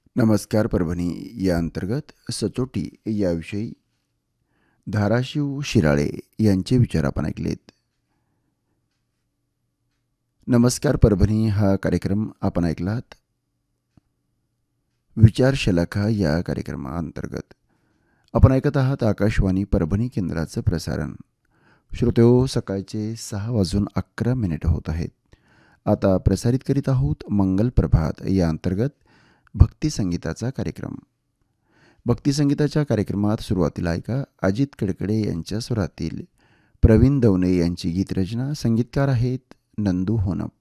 नमस्कार परभणी या अंतर्गत सचोटी याविषयी धाराशिव शिराळे यांचे विचार आपण ऐकलेत. नमस्कार परभणी हा कार्यक्रम आपण ऐकलात. विचार शलाका या कार्यक्रमाअंतर्गत आपण ऐकत आहात आकाशवाणी परभणी केंद्राचं प्रसारण. श्रोतेहो, सकाळचे 6:11 होत आहेत. आता प्रसारित करीत आहोत मंगल प्रभात या अंतर्गत भक्तिसंगीताचा कार्यक्रम. भक्तिसंगीताच्या कार्यक्रमात सुरुवातीला ऐका अजित कडकडे यांच्या स्वरातील प्रवीण दवणे यांची गीतरचना. संगीतकार आहेत नंदू होनप.